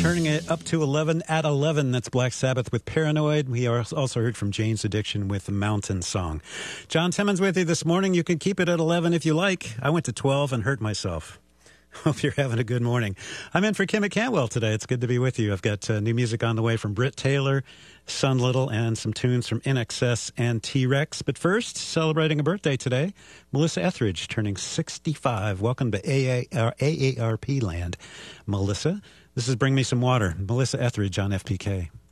turning it up to 11 at 11. That's Black Sabbath with Paranoid. We also heard from Jane's Addiction with Mountain Song. John Timmons with you this morning. You can keep it at 11 if you like. I went to 12 and hurt myself. Hope you're having a good morning. I'm in for Kim at Cantwell today. It's good to be with you. I've got new music on the way from Britt Taylor, Sun Little, and some tunes from INXS and T-Rex. But first, celebrating a birthday today, Melissa Etheridge, turning 65. Welcome to AARP land, Melissa. This is Bring Me Some Water. Melissa Etheridge on FPK.